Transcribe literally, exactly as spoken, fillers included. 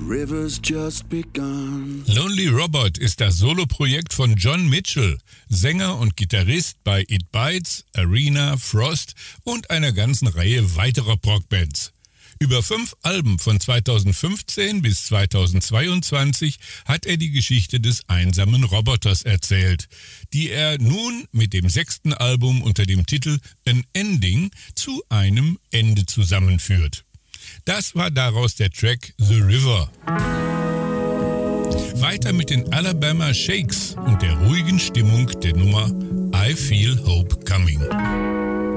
river's just begun. Lonely Robot ist das Soloprojekt von John Mitchell, Sänger und Gitarrist bei It Bites, Arena, Frost und einer ganzen Reihe weiterer Prog-Bands. Über fünf Alben von zweitausendfünfzehn bis zweitausendzweiundzwanzig hat er die Geschichte des einsamen Roboters erzählt, die er nun mit dem sechsten Album unter dem Titel An Ending zu einem Ende zusammenführt. Das war daraus der Track The River. Weiter mit den Alabama Shakes und der ruhigen Stimmung der Nummer I Feel Hope Coming.